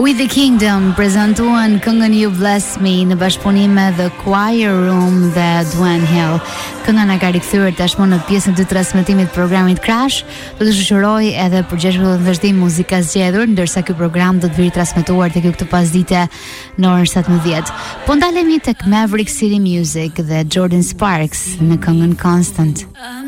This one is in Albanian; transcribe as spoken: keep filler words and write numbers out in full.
With the Kingdom prezantuan këngën You Bless Me në bashkëpunim me The Choir Room dhe Dwan Hill. Kënga na ka rikthyer tashmë në pjesën e dytë të transmetimit të programit Crash. Do të shoqëroj edhe për gjashtë vazhdim muzika zgjedhur, ndërsa ky program do të vijë transmetuar tek ju këtë pasdite në orën satëmbëdhjetë. Po ndalemi tek Maverick City Music dhe Jordan Sparks në këngën Constant.